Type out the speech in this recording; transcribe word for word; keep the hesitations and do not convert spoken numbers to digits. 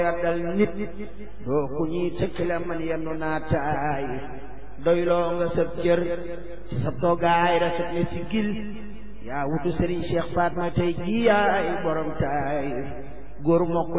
dal nit doo ku ñuy tëkk la man yennu naa taay doyloo nga sab cër ci sab toogaay rafet ne si gil yaa wutu Serigne Cheikh Fatma tey jii yaay borom taay góor mokk